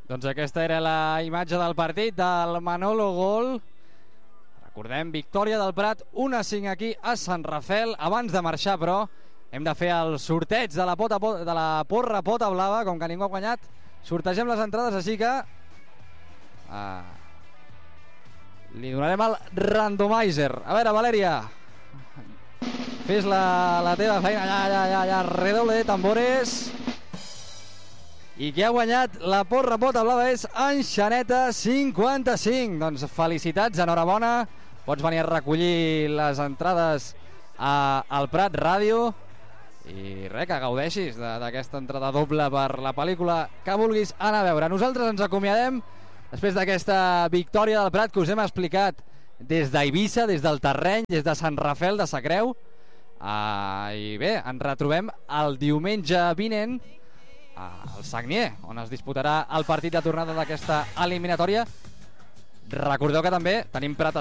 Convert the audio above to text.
Doncs aquesta era la imatge del partit del Manolo Gol. Recordem, victòria del Prat, 1-5 aquí a Sant Rafel. Abans de marxar, però, hem de fer el sorteig de la porra pota blava. Com que ningú ha guanyat, sortegem les entrades, així que li donarem el randomizer. A veure, Valèria, fes la teva feina. Ja, redoble de tambores. I qui ha guanyat la porra pota blava és Enxaneta 55. Doncs felicitats, enhorabona. Pots venir a recollir les entrades al Prat Ràdio. I res, que gaudeixis d'aquesta entrada doble per la pel·lícula que vulguis anar a veure. Nosaltres ens acomiadem després d'aquesta victòria del Prat que us hem explicat des d'Eivissa, des del terreny, des de Sant Rafel de Sacreu. I bé, ens retrobem el diumenge vinent al Sagnier, on es disputarà el partit de tornada d'aquesta eliminatòria. Recordeu que també tenim Prat